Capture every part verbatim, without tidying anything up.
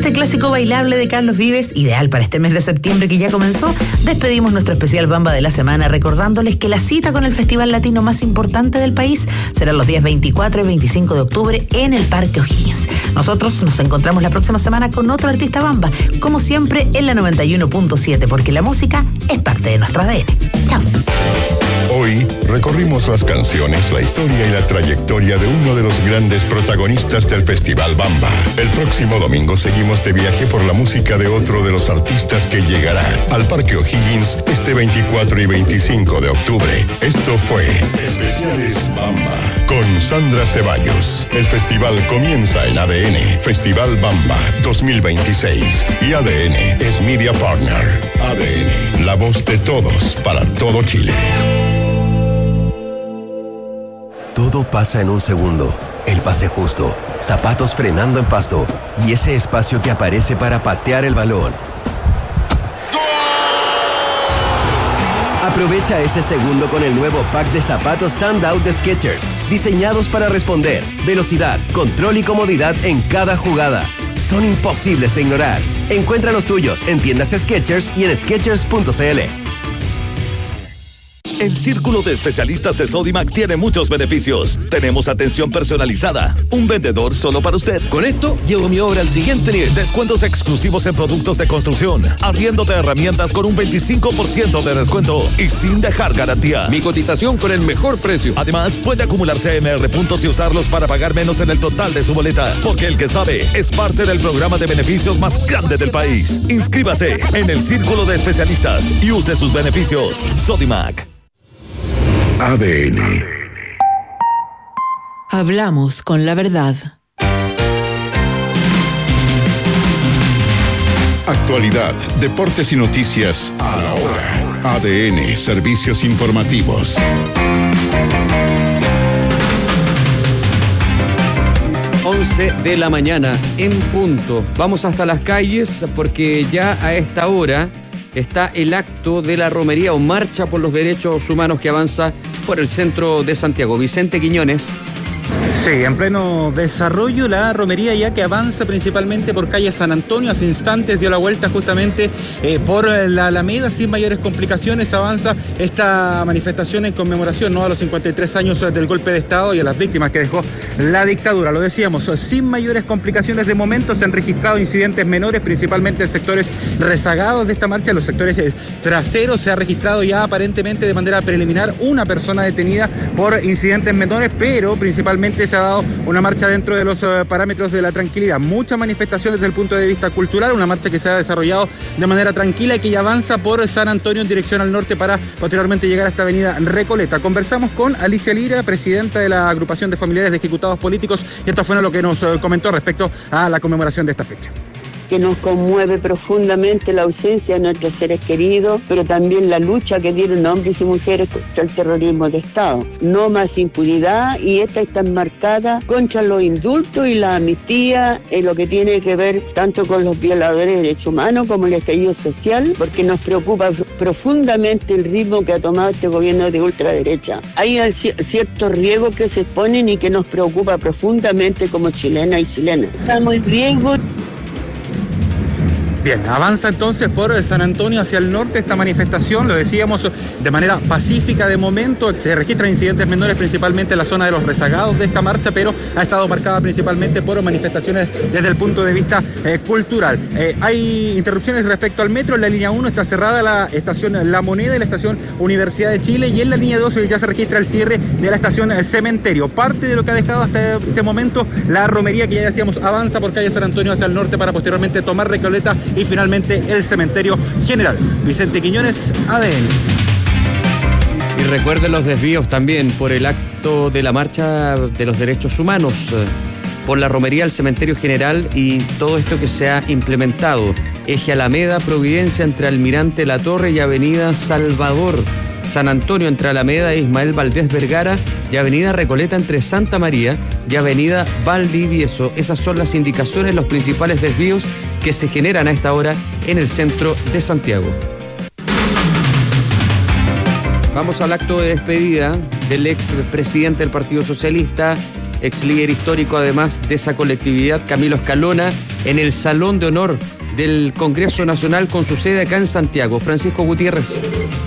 este clásico bailable de Carlos Vives, ideal para este mes de septiembre que ya comenzó, despedimos nuestro especial Bamba de la semana recordándoles que la cita con el festival latino más importante del país será los días veinticuatro y veinticinco de octubre en el Parque O'Higgins. Nosotros nos encontramos la próxima semana con otro artista Bamba, como siempre en la noventa y uno punto siete, porque la música es parte de nuestro A D N. Chao. Hoy recorrimos las canciones, la historia y la trayectoria de uno de los grandes protagonistas del Festival Bamba. El próximo domingo seguimos de viaje por la música de otro de los artistas que llegará al Parque O'Higgins este veinticuatro y veinticinco de octubre. Esto fue Especiales Bamba con Sandra Ceballos. El festival comienza en A D N, Festival Bamba dos mil veintiséis. Y A D N es Media Partner. A D N, la voz de todos para todo Chile. Todo pasa en un segundo. El pase justo, zapatos frenando en pasto y ese espacio que aparece para patear el balón. Aprovecha ese segundo con el nuevo pack de zapatos Standout de Skechers, diseñados para responder, velocidad, control y comodidad en cada jugada. Son imposibles de ignorar. Encuentra los tuyos en tiendas Skechers y en skechers punto c l. El Círculo de Especialistas de Sodimac tiene muchos beneficios. Tenemos atención personalizada, un vendedor solo para usted. Con esto, llevo mi obra al siguiente nivel. Descuentos exclusivos en productos de construcción, arriendo de herramientas con un veinticinco por ciento de descuento y sin dejar garantía. Mi cotización con el mejor precio. Además, puede acumular C M R puntos y usarlos para pagar menos en el total de su boleta, porque el que sabe es parte del programa de beneficios más grande del país. Inscríbase en el Círculo de Especialistas y use sus beneficios. Sodimac. A D N. Hablamos con la verdad. Actualidad, deportes y noticias a la hora. A D N, servicios informativos. once de la mañana en punto. Vamos hasta las calles porque ya a esta hora está el acto de la romería o marcha por los derechos humanos que avanza por el centro de Santiago. Vicente Quiñones. Sí, en pleno desarrollo la romería ya que avanza principalmente por calle San Antonio. Hace instantes dio la vuelta justamente eh, por la Alameda sin mayores complicaciones. Avanza esta manifestación en conmemoración, ¿no?, a los cincuenta y tres años del golpe de Estado y a las víctimas que dejó la dictadura. Lo decíamos, sin mayores complicaciones de momento. Se han registrado incidentes menores, principalmente en sectores rezagados de esta marcha, en los sectores traseros. Se ha registrado ya aparentemente de manera preliminar una persona detenida por incidentes menores, pero principalmente se ha dado una marcha dentro de los uh, parámetros de la tranquilidad. Mucha manifestación desde el punto de vista cultural, una marcha que se ha desarrollado de manera tranquila y que ya avanza por San Antonio en dirección al norte para posteriormente llegar a esta avenida Recoleta. Conversamos con Alicia Lira, presidenta de la agrupación de familiares de ejecutados políticos, y esto fue lo que nos uh, comentó respecto a la conmemoración de esta fecha. Que nos conmueve profundamente la ausencia de nuestros seres queridos, pero también la lucha que dieron hombres y mujeres contra el terrorismo de Estado. No más impunidad, y esta está enmarcada contra los indultos y la amnistía en lo que tiene que ver tanto con los violadores de derechos humanos como el estallido social, porque nos preocupa profundamente el ritmo que ha tomado este gobierno de ultraderecha. Hay ciertos riesgos que se exponen y que nos preocupa profundamente como chilenas y chilenos. Estamos en riesgo. Bien, avanza entonces por San Antonio hacia el norte esta manifestación, lo decíamos, de manera pacífica de momento. Se registran incidentes menores principalmente en la zona de los rezagados de esta marcha, pero ha estado marcada principalmente por manifestaciones desde el punto de vista eh, cultural. Eh, hay interrupciones respecto al metro. En la línea uno está cerrada la estación La Moneda y la estación Universidad de Chile, y en la línea dos ya se registra el cierre de la estación Cementerio. Parte de lo que ha dejado hasta este momento la romería, que ya decíamos avanza por calle San Antonio hacia el norte para posteriormente tomar Recoleta y finalmente el Cementerio General. Vicente Quiñones, A D N. Y recuerden los desvíos también por el acto de la marcha de los derechos humanos, por la romería al Cementerio General y todo esto que se ha implementado. Eje Alameda, Providencia entre Almirante La Torre y Avenida Salvador. San Antonio entre Alameda e Ismael Valdés Vergara, y Avenida Recoleta entre Santa María y Avenida Valdivieso. Esas son las indicaciones, los principales desvíos que se generan a esta hora en el centro de Santiago. Vamos al acto de despedida del ex presidente del Partido Socialista, ex líder histórico además de esa colectividad, Camilo Escalona, en el Salón de Honor del Congreso Nacional con su sede acá en Santiago. Francisco Gutiérrez.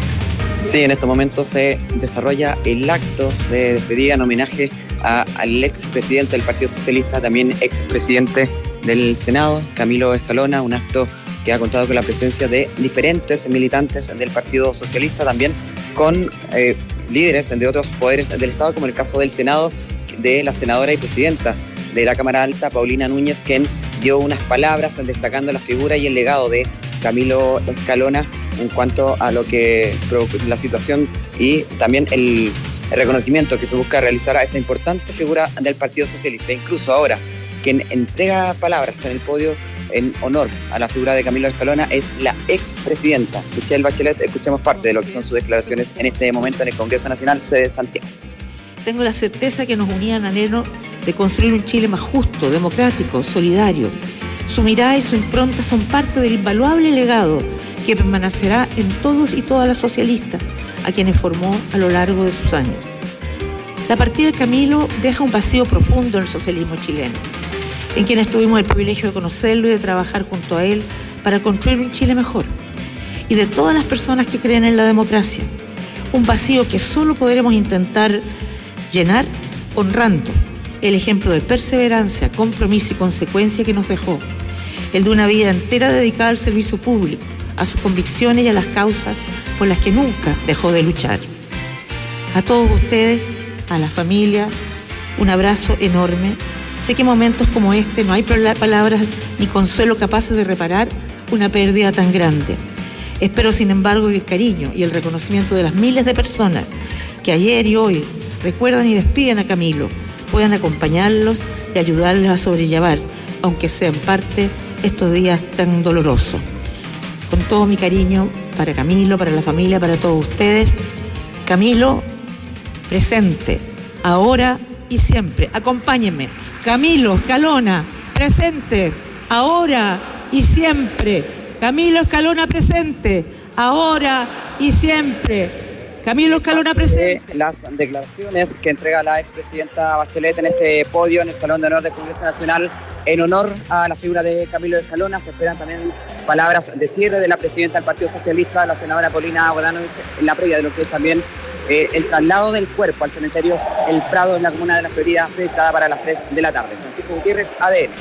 Sí, en estos momentos se desarrolla el acto de despedida en homenaje a, al expresidente del Partido Socialista, también expresidente del Senado, Camilo Escalona, un acto que ha contado con la presencia de diferentes militantes del Partido Socialista, también con eh, líderes de otros poderes del Estado, como el caso del Senado, de la senadora y presidenta de la Cámara Alta, Paulina Núñez, quien dio unas palabras destacando la figura y el legado de Camilo Escalona en cuanto a lo que la situación y también el, el reconocimiento que se busca realizar a esta importante figura del Partido Socialista. Incluso ahora, quien entrega palabras en el podio en honor a la figura de Camilo Escalona es la expresidenta Michelle Bachelet. Escuchemos parte de lo que son sus declaraciones en este momento en el Congreso Nacional, sede de Santiago. Tengo la certeza que nos unía en anhelo de construir un Chile más justo, democrático, solidario. Su mirada y su impronta son parte del invaluable legado que permanecerá en todos y todas las socialistas, a quienes formó a lo largo de sus años. La partida de Camilo deja un vacío profundo en el socialismo chileno, en quienes tuvimos el privilegio de conocerlo y de trabajar junto a él para construir un Chile mejor, y de todas las personas que creen en la democracia. Un vacío que solo podremos intentar llenar honrando el ejemplo de perseverancia, compromiso y consecuencia que nos dejó, el de una vida entera dedicada al servicio público, a sus convicciones y a las causas por las que nunca dejó de luchar. A todos ustedes, a la familia, un abrazo enorme. Sé que en momentos como este no hay palabras ni consuelo capaces de reparar una pérdida tan grande. Espero, sin embargo, que el cariño y el reconocimiento de las miles de personas que ayer y hoy recuerdan y despiden a Camilo puedan acompañarlos y ayudarles a sobrellevar, aunque sea en parte, estos días tan dolorosos. Con todo mi cariño para Camilo, para la familia, para todos ustedes. Camilo, presente, ahora y siempre. Acompáñenme. Camilo Escalona, presente, ahora y siempre. Camilo Escalona, presente, ahora y siempre. Camilo Escalona, presente. Las declaraciones que entrega la expresidenta Bachelet en este podio en el Salón de Honor del Congreso Nacional en honor a la figura de Camilo Escalona. Se esperan también palabras de cierre de la presidenta del Partido Socialista, la senadora Paulina Bodanovich, en la previa de lo que es también eh, el traslado del cuerpo al cementerio El Prado en la comuna de La Florida, proyectada para las tres de la tarde. Francisco Gutiérrez, A D N.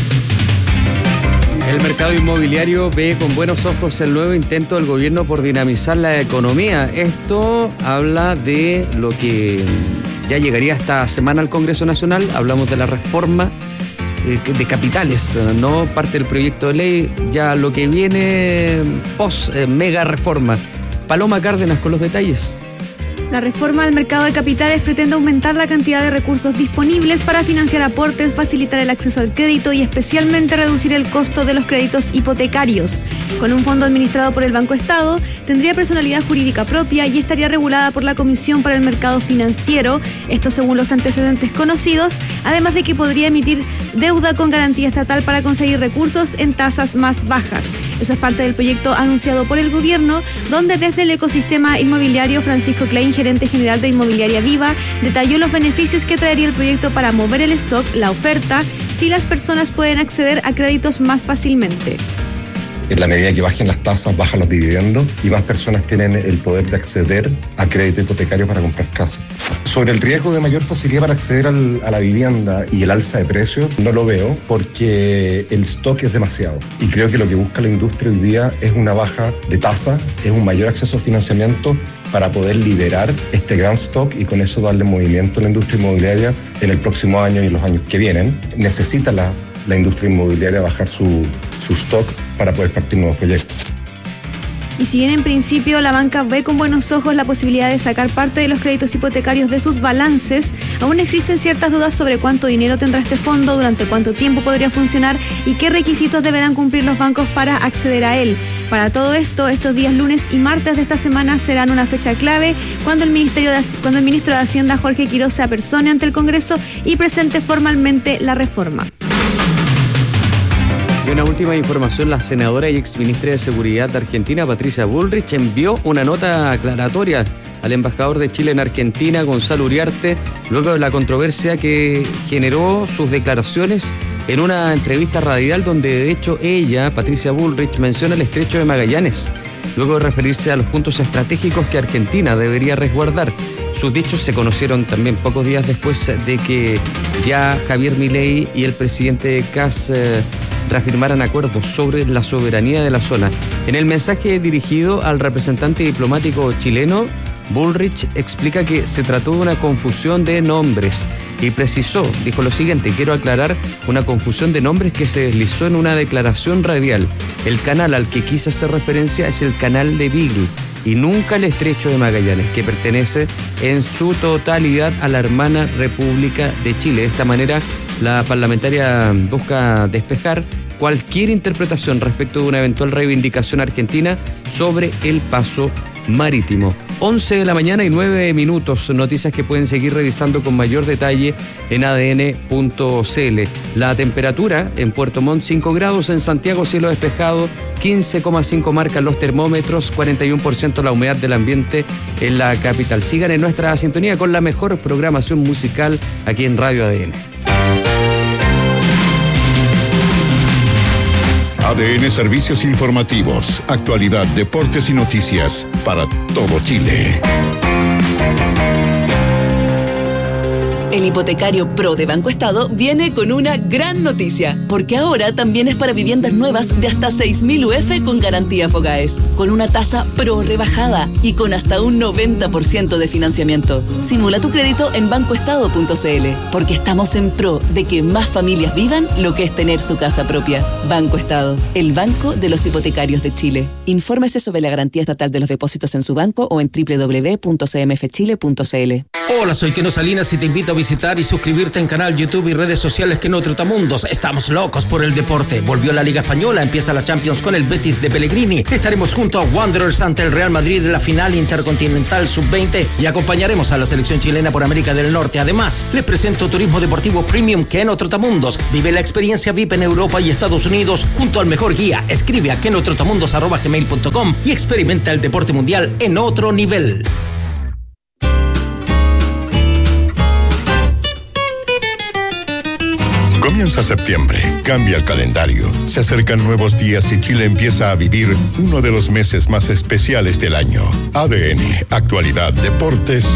El mercado inmobiliario ve con buenos ojos el nuevo intento del gobierno por dinamizar la economía. Esto habla de lo que ya llegaría esta semana al Congreso Nacional. Hablamos de la reforma de capitales, no parte del proyecto de ley, ya lo que viene post eh, mega reforma. Paloma Cárdenas con los detalles. La reforma del mercado de capitales pretende aumentar la cantidad de recursos disponibles para financiar aportes, facilitar el acceso al crédito y especialmente reducir el costo de los créditos hipotecarios. Con un fondo administrado por el Banco Estado, tendría personalidad jurídica propia y estaría regulada por la Comisión para el Mercado Financiero, esto según los antecedentes conocidos, además de que podría emitir deuda con garantía estatal para conseguir recursos en tasas más bajas. Eso es parte del proyecto anunciado por el gobierno, donde desde el ecosistema inmobiliario, Francisco Klein, gerente general de Inmobiliaria Viva, detalló los beneficios que traería el proyecto para mover el stock, la oferta, si las personas pueden acceder a créditos más fácilmente. En la medida que bajen las tasas, bajan los dividendos y más personas tienen el poder de acceder a crédito hipotecario para comprar casa. Sobre el riesgo de mayor facilidad para acceder al, a la vivienda y el alza de precios, no lo veo porque el stock es demasiado. Y creo que lo que busca la industria hoy día es una baja de tasa, es un mayor acceso a financiamiento para poder liberar este gran stock y con eso darle movimiento a la industria inmobiliaria en el próximo año y en los años que vienen. Necesita la, la industria inmobiliaria bajar su, su stock para poder partir nuevos proyectos. Y si bien en principio la banca ve con buenos ojos la posibilidad de sacar parte de los créditos hipotecarios de sus balances, aún existen ciertas dudas sobre cuánto dinero tendrá este fondo, durante cuánto tiempo podría funcionar y qué requisitos deberán cumplir los bancos para acceder a él. Para todo esto, estos días lunes y martes de esta semana serán una fecha clave cuando el, Ministerio de, cuando el ministro de Hacienda, Jorge Quiroz, se apersone ante el Congreso y presente formalmente la reforma. Y una última información, la senadora y exministra de Seguridad de Argentina, Patricia Bullrich, envió una nota aclaratoria al embajador de Chile en Argentina, Gonzalo Uriarte, luego de la controversia que generó sus declaraciones en una entrevista radial donde de hecho ella, Patricia Bullrich, menciona el estrecho de Magallanes, luego de referirse a los puntos estratégicos que Argentina debería resguardar. Sus dichos se conocieron también pocos días después de que ya Javier Milei y el presidente Kast eh, reafirmaran acuerdos sobre la soberanía de la zona. En el mensaje dirigido al representante diplomático chileno, Bullrich explica que se trató de una confusión de nombres y precisó, dijo lo siguiente: quiero aclarar una confusión de nombres que se deslizó en una declaración radial. El canal al que quise hacer referencia es el canal de Beagle y nunca el estrecho de Magallanes, que pertenece en su totalidad a la hermana República de Chile. De esta manera, la parlamentaria busca despejar cualquier interpretación respecto de una eventual reivindicación argentina sobre el paso marítimo. once de la mañana y nueve minutos, noticias que pueden seguir revisando con mayor detalle en A D N punto C L. La temperatura en Puerto Montt cinco grados, en Santiago cielo despejado, quince coma cinco marcan los termómetros, cuarenta y uno por ciento la humedad del ambiente en la capital. Sigan en nuestra sintonía con la mejor programación musical aquí en Radio A D N. A D N Servicios Informativos, actualidad, deportes y noticias para todo Chile. El hipotecario Pro de Banco Estado viene con una gran noticia, porque ahora también es para viviendas nuevas de hasta seis mil U F con garantía Fogaes, con una tasa Pro rebajada y con hasta un noventa por ciento de financiamiento. Simula tu crédito en banco estado punto c l, porque estamos en pro de que más familias vivan lo que es tener su casa propia. Banco Estado, el banco de los hipotecarios de Chile. Infórmese sobre la garantía estatal de los depósitos en su banco o en doble u doble u doble u punto c m f chile punto c l. Hola, soy Keno Salinas y te invito a visitar y suscribirte en canal YouTube y redes sociales Keno Trotamundos. Estamos locos por el deporte. Volvió la Liga Española, empieza la Champions con el Betis de Pellegrini. Estaremos junto a Wanderers ante el Real Madrid en la final intercontinental sub veinte y acompañaremos a la selección chilena por América del Norte. Además, les presento Turismo Deportivo Premium Keno Trotamundos. Vive la experiencia V I P en Europa y Estados Unidos junto al mejor guía. Escribe a kenotrotamundos arroba gmail punto com y experimenta el deporte mundial en otro nivel. Comienza septiembre, cambia el calendario, se acercan nuevos días y Chile empieza a vivir uno de los meses más especiales del año. A D N, actualidad, deportes